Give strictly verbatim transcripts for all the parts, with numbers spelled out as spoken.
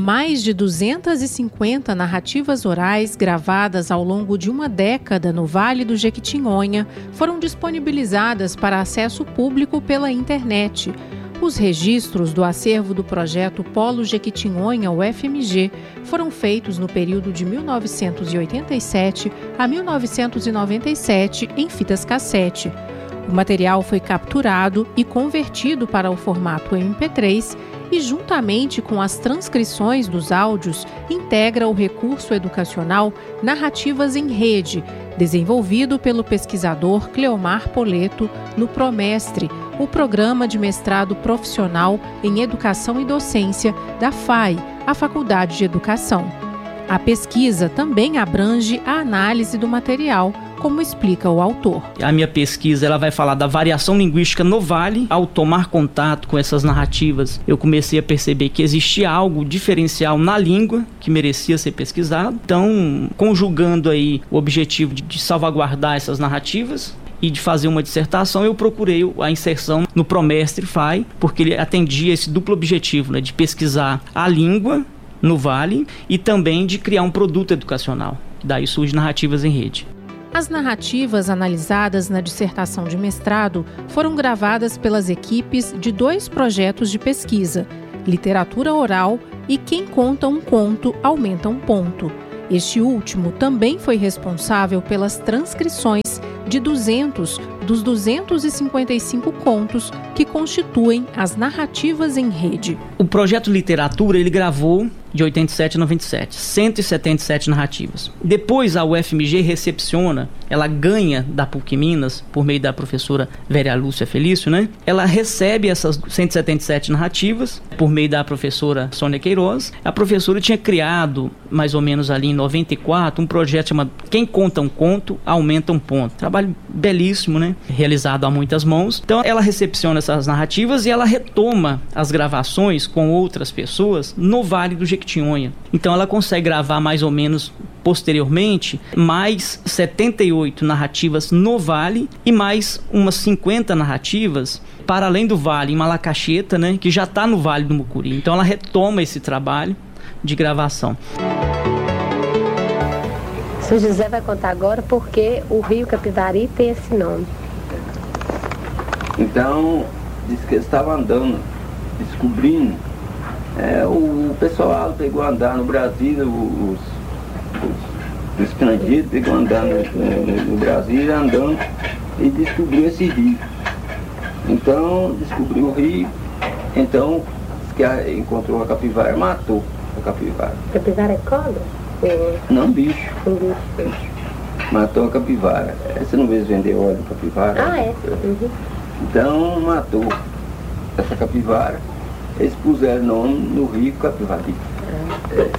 Mais de duzentas e cinquenta narrativas orais gravadas ao longo de uma década no Vale do Jequitinhonha foram disponibilizadas para acesso público pela internet. Os registros do acervo do projeto Polo Jequitinhonha U F M G foram feitos no período de mil novecentos e oitenta e sete a mil novecentos e noventa e sete em fitas cassete. O material foi capturado e convertido para o formato M P três e, juntamente com as transcrições dos áudios, integra o recurso educacional Narrativas em Rede, desenvolvido pelo pesquisador Cleomar Poleto no PROMESTRE, o Programa de Mestrado Profissional em Educação e Docência da F A I, a Faculdade de Educação. A pesquisa também abrange a análise do material, como explica o autor. A minha pesquisa ela vai falar da variação linguística no Vale. Ao tomar contato com essas narrativas, eu comecei a perceber que existia algo diferencial na língua que merecia ser pesquisado. Então, conjugando aí o objetivo de, de salvaguardar essas narrativas e de fazer uma dissertação, eu procurei a inserção no PROMESTRE F A I, porque ele atendia esse duplo objetivo, né, de pesquisar a língua no Vale e também de criar um produto educacional. Daí surge Narrativas em Rede. As narrativas analisadas na dissertação de mestrado foram gravadas pelas equipes de dois projetos de pesquisa, Literatura Oral e Quem Conta um Conto Aumenta um Ponto. Este último também foi responsável pelas transcrições de duzentos dos duzentos e cinquenta e cinco contos que constituem as Narrativas em Rede. O projeto Literatura, ele gravou de oitenta e sete a noventa e sete, cento e setenta e sete narrativas. Depois a U F M G recepciona, ela ganha da P U C Minas, por meio da professora Vera Lúcia Felício, né? Ela recebe essas cento e setenta e sete narrativas por meio da professora Sônia Queiroz. A professora tinha criado, mais ou menos ali em noventa e quatro, um projeto chamado Quem Conta um Conto Aumenta um Ponto. Trabalho belíssimo, né? Realizado a muitas mãos. Então ela recepciona essas narrativas e ela retoma as gravações com outras pessoas no Vale do Jequitinhonha. Então ela consegue gravar mais ou menos posteriormente mais setenta e oito narrativas no Vale e mais umas cinquenta narrativas para além do Vale, em Malacaxeta, né, que já está no Vale do Mucuri. Então ela retoma esse trabalho de gravação. O senhor José vai contar agora porque o Rio Capivari tem esse nome. Então, disse que eles estavam andando, descobrindo. É, o pessoal pegou a andar no Brasil, os, os, os estrangeiros pegou a andar no, no, no Brasil, andando e descobriu esse rio. Então, descobriu o rio, então, que a, encontrou a capivara, matou a capivara. Capivara é cobra? É. Não, bicho. Um bicho. Matou a capivara. Você não vê vender óleo de capivara? Ah, é? Uhum. Então, matou essa capivara. Eles puseram o nome no Rio Capivari. É.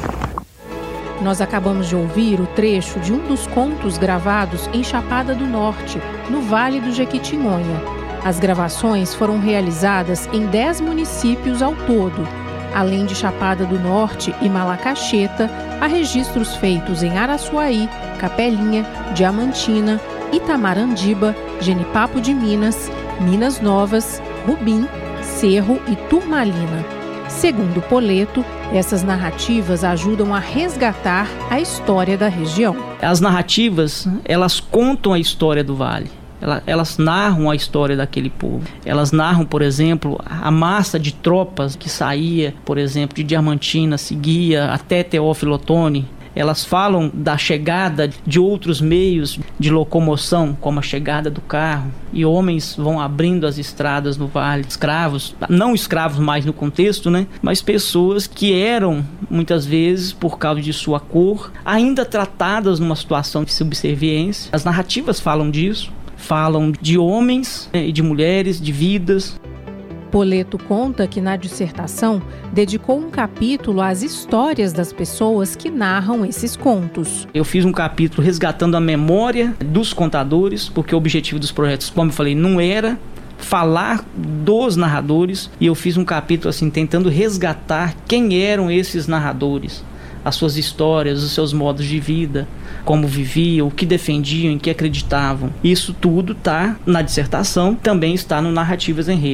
Nós acabamos de ouvir o trecho de um dos contos gravados em Chapada do Norte, no Vale do Jequitinhonha. As gravações foram realizadas em dez municípios ao todo. Além de Chapada do Norte e Malacaxeta, há registros feitos em Araçuaí, Capelinha, Diamantina, Itamarandiba, Genipapo de Minas, Minas Novas, Rubim, Cerro e Turmalina. Segundo Poleto, essas narrativas ajudam a resgatar a história da região. As narrativas, elas contam a história do Vale. Elas narram a história daquele povo. Elas narram, por exemplo, a massa de tropas que saía, por exemplo, de Diamantina, seguia até Teófilo Otoni. Elas falam da chegada de outros meios de locomoção, como a chegada do carro, e homens vão abrindo as estradas no vale, escravos, não escravos mais no contexto, né? Mas pessoas que eram, muitas vezes, por causa de sua cor, ainda tratadas numa situação de subserviência. As narrativas falam disso, falam de homens, né, e de mulheres, de vidas. Poleto conta que na dissertação dedicou um capítulo às histórias das pessoas que narram esses contos. Eu fiz um capítulo resgatando a memória dos contadores, porque o objetivo dos projetos, como eu falei, não era falar dos narradores, e eu fiz um capítulo assim tentando resgatar quem eram esses narradores, as suas histórias, os seus modos de vida, como viviam, o que defendiam, em que acreditavam. Isso tudo está na dissertação, também está no Narrativas em Rede.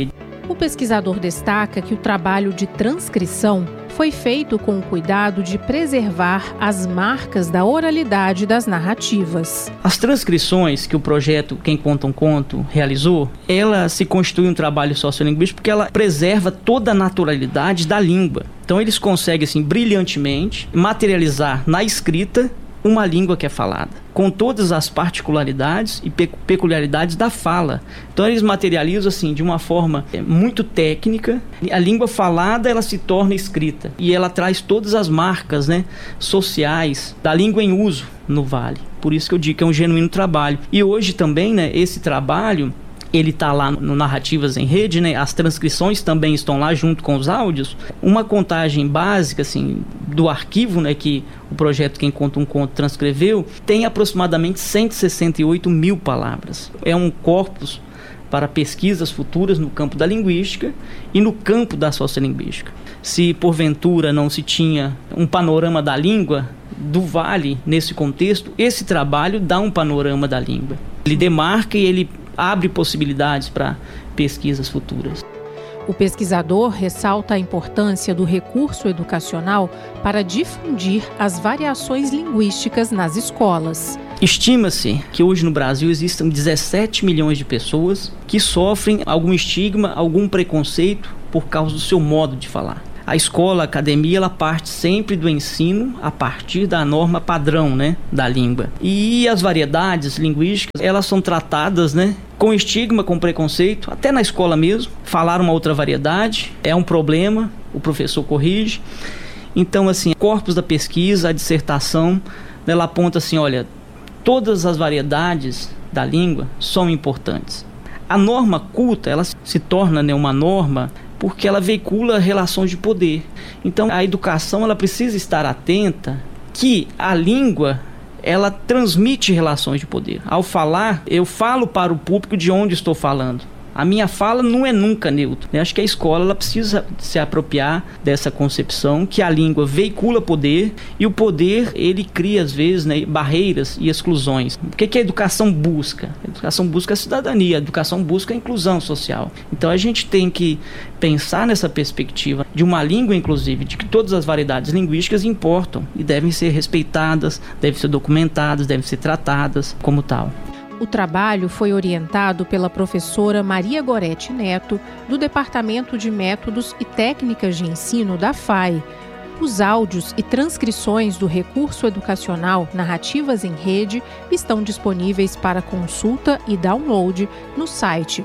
O pesquisador destaca que o trabalho de transcrição foi feito com o cuidado de preservar as marcas da oralidade das narrativas. As transcrições que o projeto Quem Conta um Conto realizou, ela se constitui um trabalho sociolinguístico porque ela preserva toda a naturalidade da língua. Então eles conseguem, assim, brilhantemente materializar na escrita uma língua que é falada, com todas as particularidades e pe- peculiaridades da fala. Então eles materializam assim de uma forma é, muito técnica. A língua falada, ela se torna escrita e ela traz todas as marcas, né, sociais da língua em uso no Vale. Por isso que eu digo que é um genuíno trabalho. E hoje também, né, esse trabalho ele está lá no Narrativas em Rede, né? As transcrições também estão lá junto com os áudios. Uma contagem básica, assim, do arquivo, né, que o projeto Quem Conta um Conto transcreveu, tem aproximadamente cento e sessenta e oito mil palavras. É um corpus para pesquisas futuras no campo da linguística e no campo da sociolinguística. Se porventura não se tinha um panorama da língua do Vale nesse contexto, esse trabalho dá um panorama da língua. Ele demarca e ele abre possibilidades para pesquisas futuras. O pesquisador ressalta a importância do recurso educacional para difundir as variações linguísticas nas escolas. Estima-se que hoje no Brasil existam dezessete milhões de pessoas que sofrem algum estigma, algum preconceito por causa do seu modo de falar. A escola, a academia, ela parte sempre do ensino a partir da norma padrão, né, da língua. E as variedades linguísticas, elas são tratadas, né, com estigma, com preconceito, até na escola mesmo. Falar uma outra variedade é um problema, o professor corrige. Então, assim, o corpus da pesquisa, a dissertação, ela aponta assim, olha, todas as variedades da língua são importantes. A norma culta, ela se torna, né, uma norma porque ela veicula relações de poder. Então, a educação, ela precisa estar atenta que a língua, ela transmite relações de poder. Ao falar, eu falo para o público de onde estou falando. A minha fala não é nunca neutra. Eu acho que a escola ela precisa se apropriar dessa concepção que a língua veicula poder e o poder ele cria às vezes, né, barreiras e exclusões. O que, que a educação busca? A educação busca a cidadania, a educação busca a inclusão social. Então a gente tem que pensar nessa perspectiva de uma língua inclusive, de que todas as variedades linguísticas importam e devem ser respeitadas, devem ser documentadas, devem ser tratadas como tal. O trabalho foi orientado pela professora Maria Goretti Neto, do Departamento de Métodos e Técnicas de Ensino da F A I. Os áudios e transcrições do recurso educacional Narrativas em Rede estão disponíveis para consulta e download no site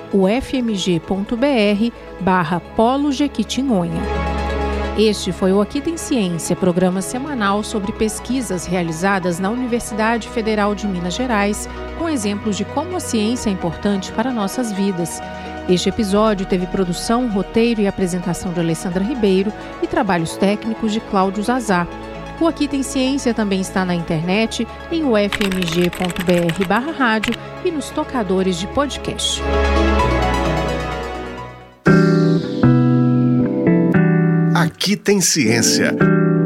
ufmg.br barra Polo Jequitinhonha. Este foi o Aqui Tem Ciência, programa semanal sobre pesquisas realizadas na Universidade Federal de Minas Gerais, com exemplos de como a ciência é importante para nossas vidas. Este episódio teve produção, roteiro e apresentação de Alessandra Ribeiro e trabalhos técnicos de Cláudio Zazá. O Aqui Tem Ciência também está na internet, em ufmg.br barra rádio e nos tocadores de podcast. Aqui Tem Ciência.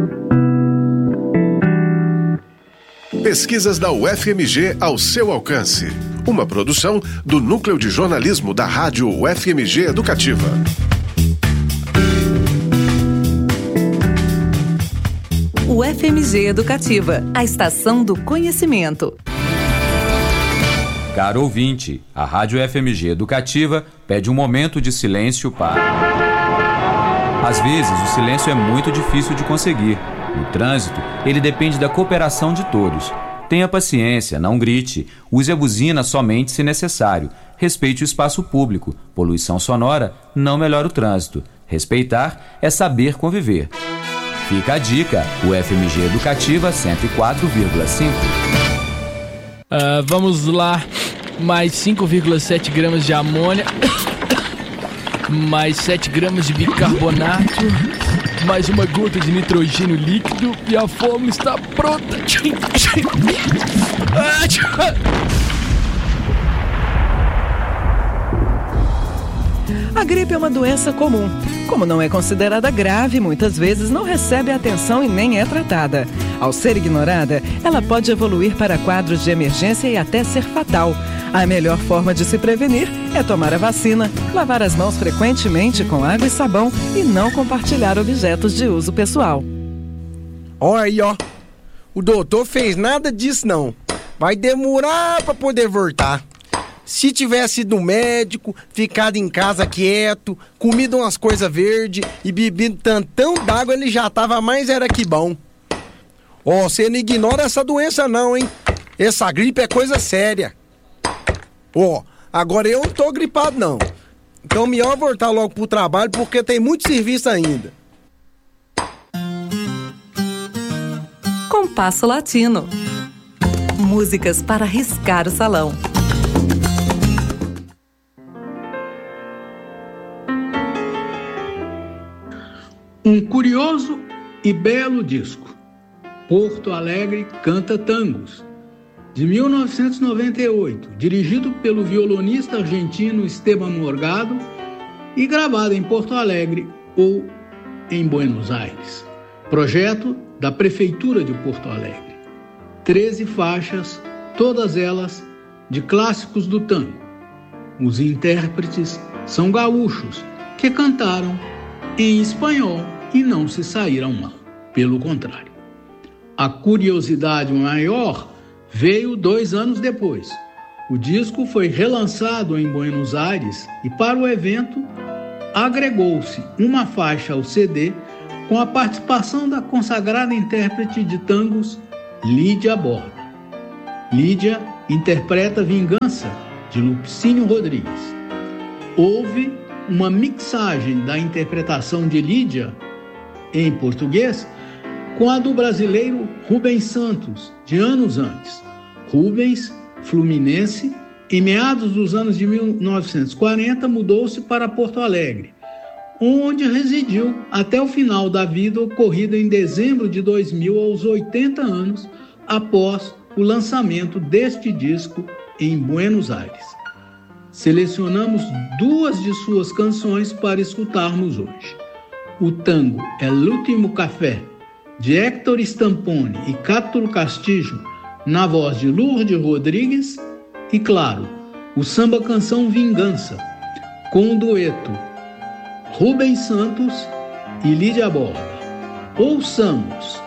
Pesquisas da U F M G ao seu alcance. Uma produção do Núcleo de Jornalismo da Rádio U F M G Educativa. U F M G Educativa, a estação do conhecimento. Caro ouvinte, a Rádio U F M G Educativa pede um momento de silêncio para... Às vezes, o silêncio é muito difícil de conseguir. No trânsito, ele depende da cooperação de todos. Tenha paciência, não grite. Use a buzina somente se necessário. Respeite o espaço público. Poluição sonora não melhora o trânsito. Respeitar é saber conviver. Fica a dica, U F M G Educativa cento e quatro vírgula cinco. Uh, vamos lá, mais cinco vírgula sete gramas de amônia, mais sete gramas de bicarbonato, mais uma gota de nitrogênio líquido e a fórmula está pronta. A gripe é uma doença comum. Como não é considerada grave, muitas vezes não recebe atenção e nem é tratada. Ao ser ignorada, ela pode evoluir para quadros de emergência e até ser fatal. A melhor forma de se prevenir é tomar a vacina, lavar as mãos frequentemente com água e sabão e não compartilhar objetos de uso pessoal. Olha aí, ó. O doutor fez nada disso, não. Vai demorar pra poder voltar. Se tivesse ido no médico, ficado em casa quieto, comido umas coisas verdes e bebido tantão d'água, ele já tava mais era que bom. Ó, oh, você não ignora essa doença não, hein? Essa gripe é coisa séria. Ó, oh, agora eu não tô gripado não. Então melhor voltar logo pro trabalho porque tem muito serviço ainda. Compasso Latino. Músicas para riscar o salão. Um curioso e belo disco. Porto Alegre Canta Tangos, de mil novecentos e noventa e oito, dirigido pelo violonista argentino Esteban Morgado e gravado em Porto Alegre ou em Buenos Aires. Projeto da Prefeitura de Porto Alegre. Treze faixas, todas elas de clássicos do tango. Os intérpretes são gaúchos que cantaram em espanhol e não se saíram mal, pelo contrário. A curiosidade maior veio dois anos depois. O disco foi relançado em Buenos Aires e para o evento agregou-se uma faixa ao C D com a participação da consagrada intérprete de tangos Lídia Borba. Lídia interpreta Vingança, de Lupicínio Rodrigues. Houve uma mixagem da interpretação de Lídia em português com a do brasileiro Rubens Santos, de anos antes. Rubens, fluminense, em meados dos anos de mil novecentos e quarenta, mudou-se para Porto Alegre, onde residiu até o final da vida, ocorrida em dezembro de dois mil, aos oitenta anos, após o lançamento deste disco em Buenos Aires. Selecionamos duas de suas canções para escutarmos hoje. O tango El Último Café, de Héctor Stampone e Cátulo Castillo, na voz de Lourdes Rodrigues, e, claro, o samba-canção Vingança, com o dueto Rubens Santos e Lídia Borba. Ouçamos!